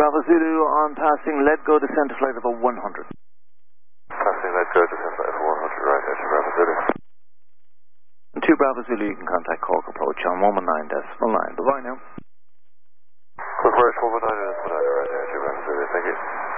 Bravo Zulu on passing Let Go descent to flight level 100. Passing Let Go descent flight level 100, right, that's Bravo Zulu. 2 Bravo Zulu, you can contact Cork approach on 119.9. Bye-bye now. Cork approach 119.9, right, 2 Bravo Zulu, thank you.